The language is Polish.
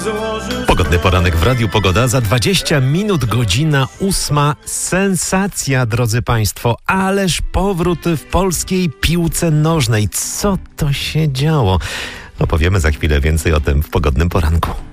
Pogodny poranek w Radiu Pogoda. Za 20 minut godzina 8. Sensacja, drodzy Państwo. Ależ powrót w polskiej piłce nożnej. Co to się działo? Opowiemy za chwilę więcej o tym w Pogodnym Poranku.